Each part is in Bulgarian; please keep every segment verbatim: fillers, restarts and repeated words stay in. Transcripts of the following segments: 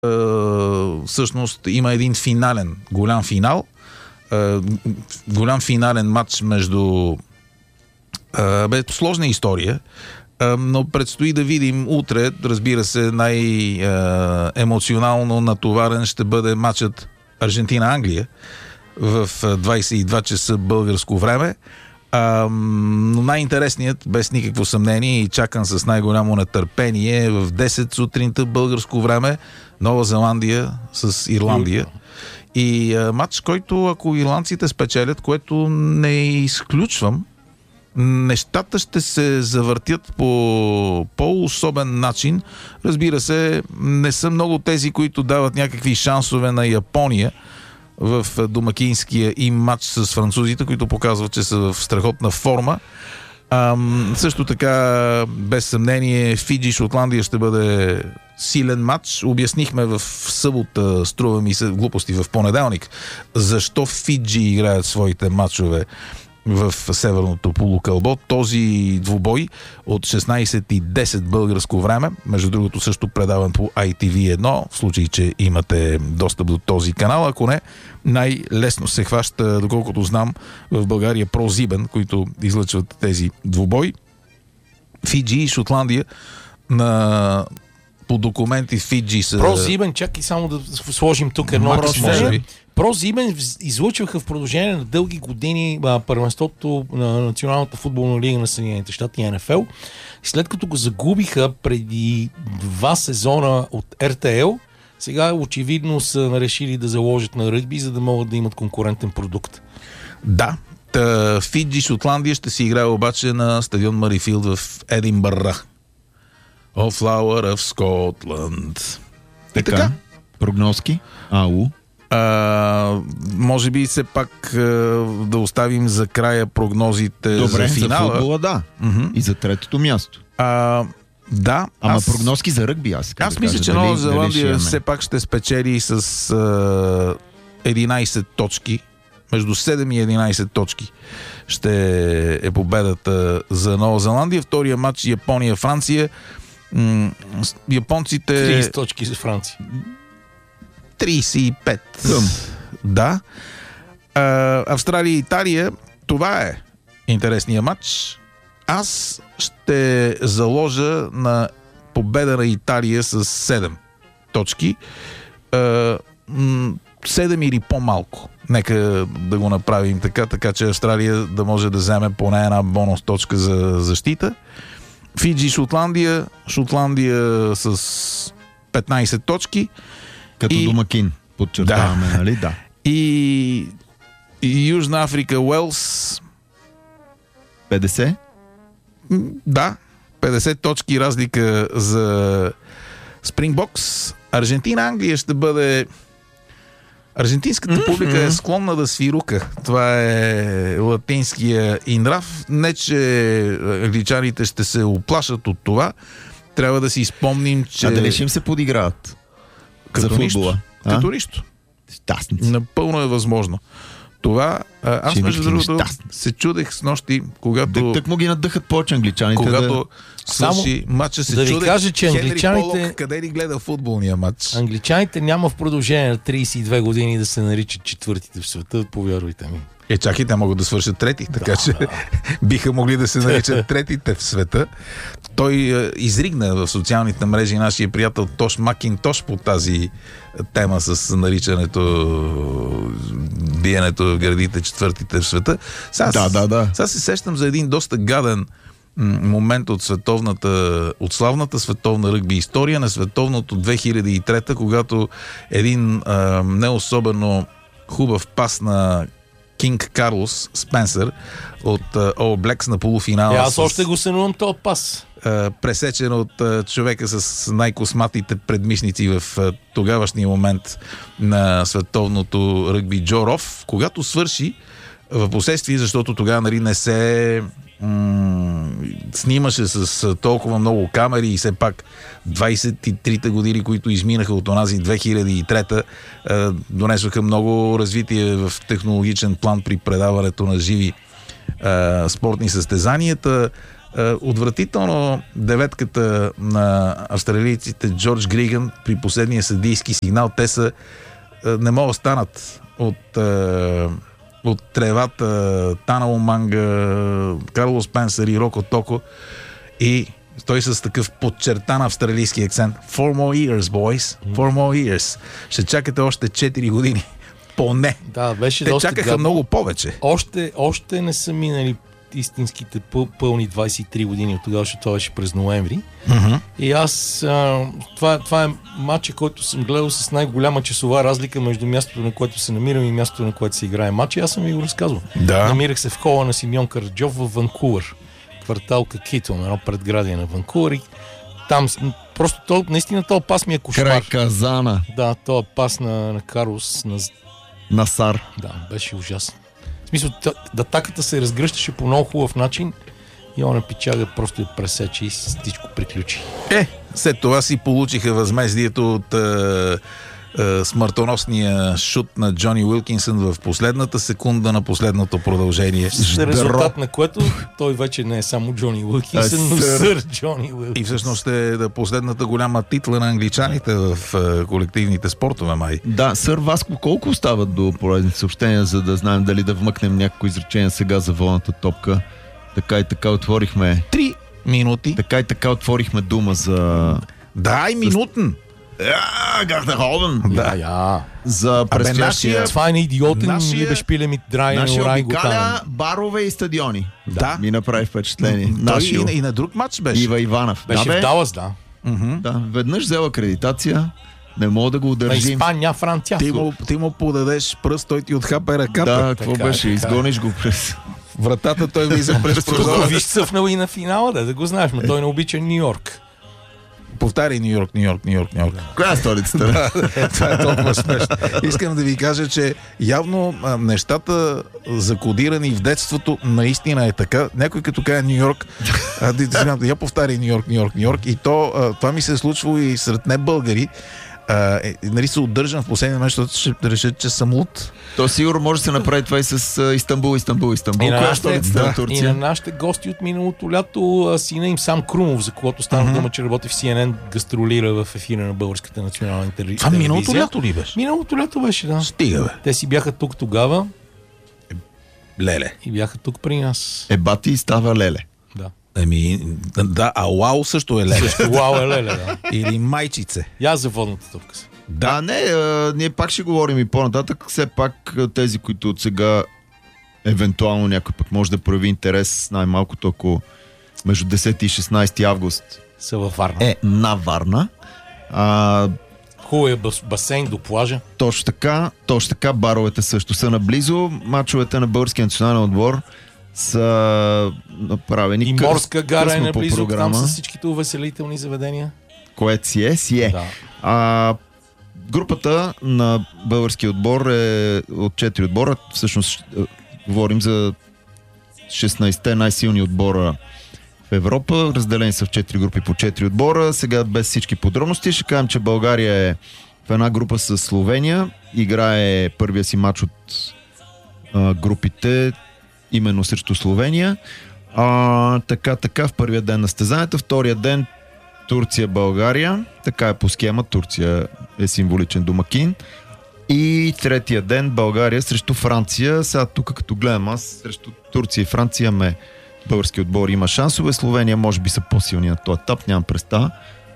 всъщност има един финален, голям финал, голям финален матч между бе, сложна история, но предстои да видим утре, разбира се, най-емоционално натоварен ще бъде матчът Аржентина-Англия в двайсет и два часа българско време. А, но най-интересният, без никакво съмнение и чакан с най-голямо нетърпение, в десет сутринта българско време Нова Зеландия с Ирландия. И а, матч, който ако ирландците спечелят, което не изключвам, нещата ще се завъртят по по-особен начин. Разбира се, не са много тези, които дават някакви шансове на Япония в домакинския им матч с французите, които показват, че са в страхотна форма. А, също така, без съмнение, Фиджи-Шотландия ще бъде силен матч. Обяснихме в събота, струва ми се глупости в понеделник, защо Фиджи играят своите матчове в северното полукълбо. Този двубой от шестнайсет и десет българско време, между другото също предаван по ай ти ви едно, в случай, че имате достъп до този канал. Ако не, най-лесно се хваща, доколкото знам, в България ProSieben, които излъчват тези двубой. Фиджи и Шотландия на по документи Фиджи са... ProSieben, чакай само да сложим тук едно разсъждение. ProSieben излъчваха в продължение на дълги години първенството на Националната футболна лига на Съединените щати, Ен Еф Ел. След като го загубиха преди два сезона от Ер Те Ел, сега очевидно са решили да заложат на ръгби, за да могат да имат конкурентен продукт. Да. Фиджи Шотландия ще си играе обаче на стадион Марифилд в Единбър. О, Flower of Scotland. Така, така. Прогнозки? Ау. А, може би все пак а, да оставим за края прогнозите. Добре, за финала. За футбола, да. Uh-huh. И за третото място. А, да. Ама аз... прогнозки за ръгби аз. Аз да мисля, кажа, че дали, Нова Зеландия дали все пак ще спечели с а, единайсет точки. Между седем и единайсет точки ще е победата за Нова Зеландия. Втория матч Япония-Франция. М- японците... трийсет точки за Франция. трийсет и пет. Хъм. Да. А, Австралия и Италия. Това е интересният матч. Аз ще заложа на победа на Италия с седем точки. А, м- седем или по-малко. Нека да го направим така, така че Австралия да може да вземе поне една бонус точка за защита. Фиджи, Шотландия. Шотландия с петнайсет точки. Като и... домакин, подчертаваме, да. Нали? Да. И... и Южна Африка, Уелс. петдесет? Да. петдесет точки разлика за Спрингбокс. Аржентина, Англия ще бъде... Аржентинската mm-hmm. публика е склонна да свирука. Това е латинския и нрав. Не, че англичаните ще се оплашат от това. Трябва да си спомним, че... А дали ще им се подиграват? Като за футбола? Нищо. Като нищо. Щастници. Напълно е възможно. Това, аз ще между другото се чудех с нощи, когато... Так му ги надъхат повече англичаните. Когато да... свърши матча, се да чудех, ви кажа, че англичаните... Хенри Полок къде ли гледа футболния матч? Англичаните няма в продължение на трийсет и две години да се наричат четвъртите в света, повярвайте ми. Е, чакай, те могат да свършат трети, така да, че да. биха могли да се наричат третите в света. Той е, изригна в социалните мрежи нашия приятел Тош Макинтош по тази тема с наричането, биенето в градите четвъртите в света. Сега, да, да, да. Сега се сещам за един доста гаден момент от световната, от славната световна ръгби история на световното две хиляди и трета, когато един а, не особено хубав пас на Кинг Карлос Спенсър от All Blacks на полуфинала. Е, аз още го сънувам този пас. Пресечен от човека с най-косматите предмишници в тогавашния момент на световното ръгби Джо Роф. Когато свърши, в последствие, защото тогава нали, не се м- снимаше с толкова много камери и все пак двайсет и трите години, които изминаха от онази две хиляди и трета, е, донесоха много развитие в технологичен план при предаването на живи е, спортни състезанията. Отвратително деветката на австралийците Джордж Григан при последния съдийски сигнал. Те са не могат да станат от, от тревата Танало Манга, Карлос Спенсър и Роко Токо, и той с такъв подчертан австралийски акцент. Four more years, boys. Four more years. Ще чакате още четири години. Поне. Да, беше Те доста чакаха гадно. много повече. Още, още не са минали истинските пъл, пълни двайсет и три години от тогава, защото това беше през ноември. Uh-huh. И аз... А, това, това е матча, който съм гледал с най-голяма часова разлика между мястото, на което се намирам, и мястото, на което се играе матч. И аз съм ви го разказвал. Да. Намирах се в хола на Симеон Караджов в Ванкувър. Квартал Какитон, едно предградие на Ванкувър. И там просто то, наистина този пас ми е кошмар. Край Казана. Да, този пас на, на Карлос, на Насар. Да, беше ужасно. В смисъл, атаката се разгръщаше по много хубав начин и он пичага просто я пресече и всичко приключи. Е, след това си получиха възмездието от е, е, смъртоносния шут на Джони Уилкинсън в последната секунда на последното продължение. За резултат на което той вече не е само Джони Уилкинсън, но сър Джони Уилкинсън. И всъщност е да последната голяма титла на англичаните в е, колективните спортове, май. Да, сър Васко, колко остават до полезните съобщения, за да знаем дали да вмъкнем някакво изречение сега за волната топка? Така и така отворихме... Три минути. Така и така отворихме дума за... Да, и минутен. Ja, Гардерхолен. Да, я. За предстоящия... нашия- Това е идиотен, Нашия- ли беше пиле ми драйне, Нашия орай го обикаля барове и стадиони. Да. Ми направи впечатление. Той Нашия и, на- и на друг матч беше. Ива Иванов. Беше да, бе, в Далас, да. Мгм. да, веднъж взел акредитация, не мога да го На удържим. Испания, Франция. Ти му, ти му подадеш пръст, той ти отхапа ръката. Да, какво Така е, беше? така е. Изгониш го през... Вратата той влиза през Тук прозореца. виж цъфнал и на финала, да, да го знаеш, но той не обича Ню Йорк. Повтаряй Нью Йорк, Нью Йорк, Нью Йорк, Нью Йорк. Коя е столицата? Това е толкова смешно. Искам да ви кажа, че явно а, нещата закодирани в детството наистина е така. Някой като каже Нью Йорк, а, да, да, да, я повтаряй Нью Йорк, Нью Йорк, Нью Йорк. И то, а, това ми се е случвало и сред не българи. А, е, нали се удържам в последния момент, защото ще решат, че съм луд. То сигурно може да се направи това и с а, Истанбул, Истанбул, Истанбул. И на Коя е нашите- столицата да, на И на Турция? нашите гости от миналото лято, а, сина им Сам Крумов, за когото стана Мгм. дума, че работи в Си Ен Ен, гастролира в ефира на Българската национална телевизия. Това миналото лято ли беше? Миналото лято беше, да. Стига, бе. Те си бяха тук тогава Леле. и бяха тук при нас. Е, бати и става леле. Да. Еми, да, а Уау също е леле. Също вау е леле, да. Или майчице. Я за водната топка се. Да, не, а, ние пак ще говорим и по-нататък. Все пак а, тези, които от сега евентуално някой пък може да прояви интерес, най-малкото ако между десети и шестнайсети август Са във Варна. е на Варна. А, Хубав е бас- басейн до плажа. точно така, точно така, баровете също са наблизо. Мачовете на българския национален отбор са направени И къс- морска гара е късно по наблизо там програма. с всичките увеселителни заведения. Което си е, си е. Да. А, групата на българския отбор е от четири отбора. Всъщност е, говорим за шестнайсетте най-силни отбора в Европа. Разделени са в четири групи по четири отбора. Сега без всички подробности ще кажем, че България е в една група с Словения. Играе първия си матч от а, групите именно срещу Словения. А, така, така, в първия ден на състезанието. Втория ден Турция-България. Така е по схема. Турция е символичен домакин. И третия ден България срещу Франция. Сега тук като гледам аз срещу Турция и Франция ме български отбор има шансове. Словения може би са по-силни на този етап, нямам представа.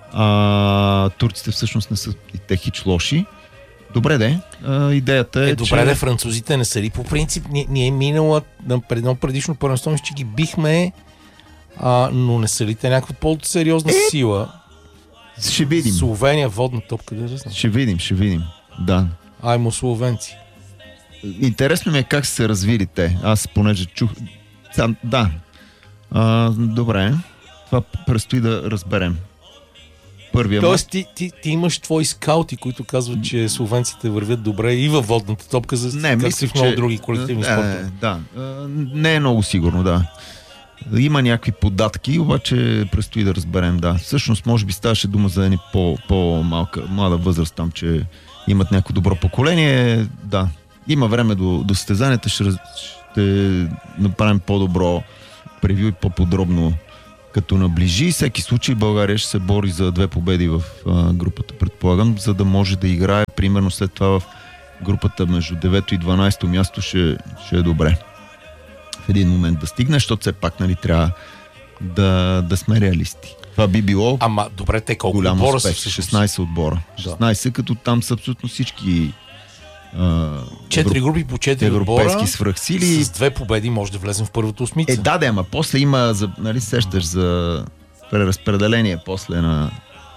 А, турците всъщност не са и те хич лоши. Добре де, а, идеята е, Е, добре, че... да, французите не са ли по принцип? Ние, ние минала на пред едно предишно първенство, че ги бихме, а, но не са ли те някаква по-сериозна Е, сила? Ще видим. Словения, водна топка, да знам. Ще видим, ще видим. Да. Аймо словенци. Интересно ми е как са се развили те. Аз понеже чух... Сам, да. А, добре. Това предстои да разберем. Първия мач. Тоест ти, ти, ти имаш твои скаути, които казват, че словенците вървят добре и във водната топка, за Не, както мисля, и в много че... други колективни е, спортове. Да. А, не е много сигурно, да. Има някакви податки, обаче предстои да разберем, да. Всъщност, може би ставаше дума за едни по, по-малка, млада възраст там, че имат някакво добро поколение. Да. Има време до, до състезанията, ще, раз- ще направим по-добро превю и по-подробно като наближи, всеки случай България ще се бори за две победи в а, групата, предполагам, за да може да играе примерно след това в групата между девето и дванайсето място ще, ще е добре. В един момент да стигне, защото все пак нали, трябва да, да сме реалисти. Това би било Ама, добре, те колко голям отбора успех. са? шестнайсет отбора. шестнайсет, като там са абсолютно всички Четири групи по четири европейски отбора, свръхсили. с две победи може да влезем в първата осмица. Е, да, да, ама после има, за, нали сещаш за преразпределение после на...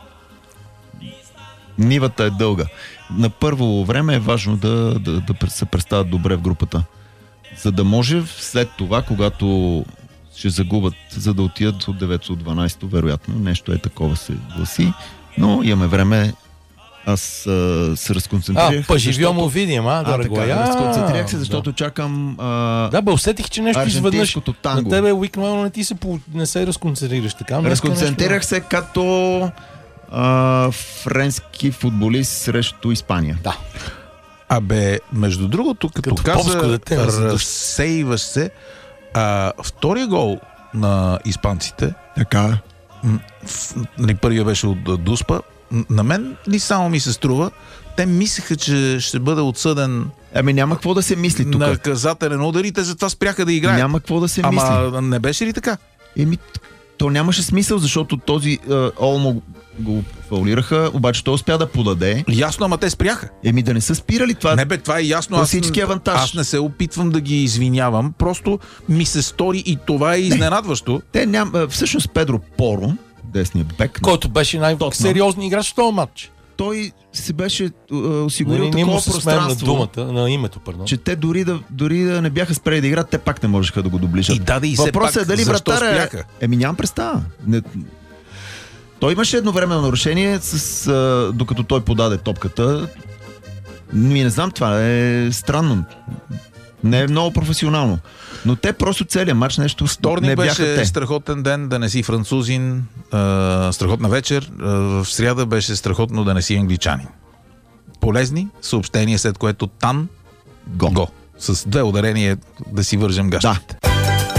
Нивата е дълга. На първо време е важно да, да, да се представят добре в групата. За да може след това, когато ще загубят, за да отидат от девето до дванайсето, вероятно, нещо е такова се гласи, но имаме време. Аз а, се разконцентрирах. А, поживьом му видим, а, да, така, я... разконцентрирах се, защото да. чакам а, Да, бе, усетих, че нещо изведнъж танго. на тебе уикнуелно не ти се, не се разконцентрираш така. Разконцентрирах нещо... се като а, френски футболист срещу Испания. Да. Абе, между другото, като, като каза, дете, разсейваш се, а, втория гол на испанците, така, нали, първия беше от Дуспа, на мен ли само ми се струва, те мислеха, че ще бъде отсъден. Ами няма какво да се мисли тук. Наказателен удар и те затова спряха да играят. Няма какво да се Ама, мисли. Ама не беше ли така? Еми, то нямаше смисъл, защото този uh, Олмо го фаулираха, обаче той успя да подаде. Ясно, ама те спряха. Еми да не са спирали това. Не бе, това е ясно. Класически авантаж. Аз не се опитвам да ги извинявам, просто ми се стори и това е изненадващо. Не, те ням... Всъщност Педро Поро, десният бек, който беше най-сериозният играч в този матч. Той си беше uh, осигурил не, такова не пространство, на думата, на името, пардон. че те дори да, дори да не бяха спрели да играят, те пак не можеха да го доближат. И да, да и въпросът пак, е дали вратаря... Еми нямам представа. Не... Той имаше едновременно нарушение, с, а, докато той подаде топката. Ми не знам, това е странно. Не е много професионално. Но те просто целият матч нещо Вторник не бяха беше те. страхотен ден да не си французин, а, страхотна вечер. А, в сряда беше страхотно да не си англичанин. Полезни съобщения, след което Тан Го. Го. С две ударения да си вържем гащите. Да.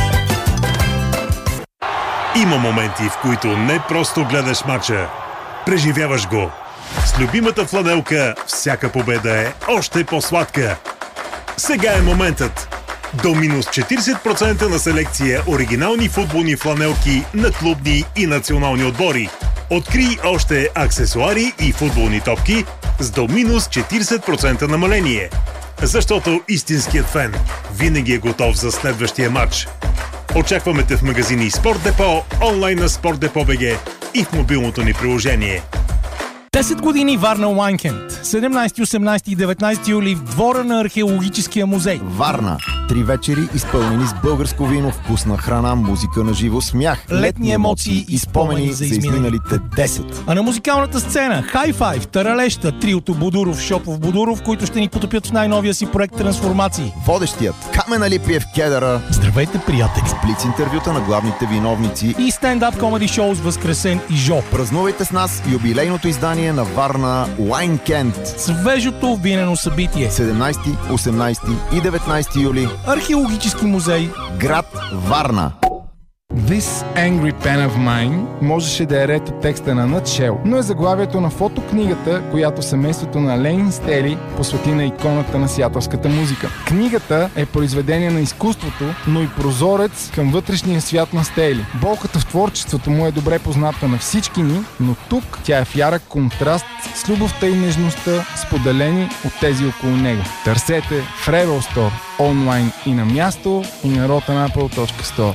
Има моменти, в които не просто гледаш матча, преживяваш го. С любимата фланелка всяка победа е още по-сладка. Сега е моментът. До минус четирийсет процента на селекция оригинални футболни фланелки на клубни и национални отбори. Открий още аксесуари и футболни топки с до минус четирийсет процента намаление. Защото истинският фен винаги е готов за следващия матч. Очакваме те в магазини Спорт Депо, онлайн на Спорт Депо БГ и в мобилното ни приложение. десет години Варна Уайнкенд. седемнайсети, осемнайсети и деветнайсети юли в двора на археологическия музей. Варна. Три вечери, изпълнени с българско вино, вкусна храна, музика на живо, смях, летни емоции и спомени за изминалите десет. А на музикалната сцена High Five, Таралеща, триото Будуров, Шопов Будуров, които ще ни потопят в най-новия си проект Трансформации. Водещият Камен Алипиев Кедъра. Здравейте, приятели! С блиц интервюта на главните виновници и стендап комеди шоу с Възкресен и Жо. Празнувайте с нас юбилейното издание на Варна Уайнкенд. Свежото винено събитие. седемнайсети, осемнайсети и деветнайсети юли. Археологически музей. Град Варна. This Angry Pen of Mine можеше да е ред от текста на Nutshell, но е заглавието на фотокнигата, която семейството на Лейн Стели посвети на иконата на сиатълската музика. Книгата е произведение на изкуството, но и прозорец към вътрешния свят на Стели. Болката в творчеството му е добре позната на всички ни, но тук тя е в ярък контраст с любовта и нежността, споделени от тези около него. Търсете в Rebel Store, онлайн и на място, и на rotanapple точка store.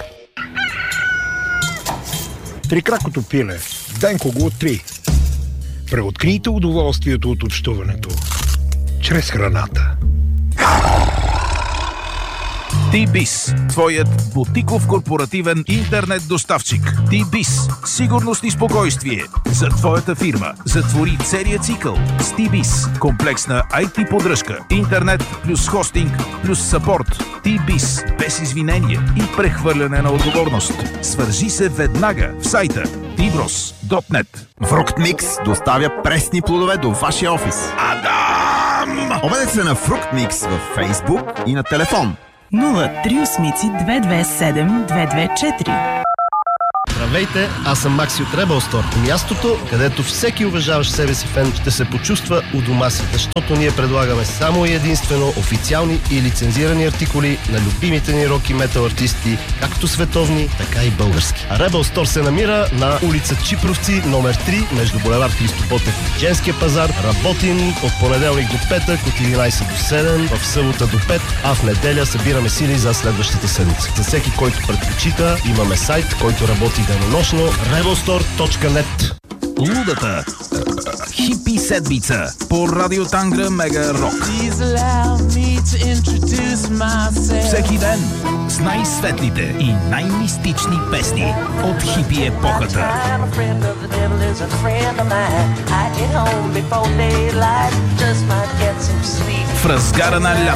Трикракото пиле. Денко го откри. Преоткрийте удоволствието от общуването чрез храната. T-Biz, твоят бутиков корпоративен интернет доставчик. T-Biz, сигурност и спокойствие за твоята фирма. Затвори целият цикъл с T-Biz. Комплексна ай ти поддръжка, интернет плюс хостинг плюс съпорт. T-Biz, без извинение и прехвърляне на отговорност. Свържи се веднага в сайта ти брос точка нет. Fructmix доставя пресни плодове до вашия офис. Адам! Обадете се на Fructmix във Facebook и на телефон нула три осем две две седем две две четири. Здравейте, аз съм Макси от Rebel Store. Мястото, където всеки уважаващ себе си фен ще се почувства у дома си, защото ние предлагаме само и единствено официални и лицензирани артикули на любимите ни рок и метал артисти, както световни, така и български. А Rebel Store се намира на улица Чипровци, номер три, между булевард Христо Ботев и Женския пазар. Работим от понеделник до петък, от единайсет до седем, в събота до пет, а в неделя събираме сили за следващата седмица. За всеки, който предпочита, имаме сайт, който работи денонощно rebel store точка net. Лудата хипи седмица по Радио Тангра Мега Рок. Всеки ден с най-светлите и най-мистични песни от хипи епохата. В разгара на лято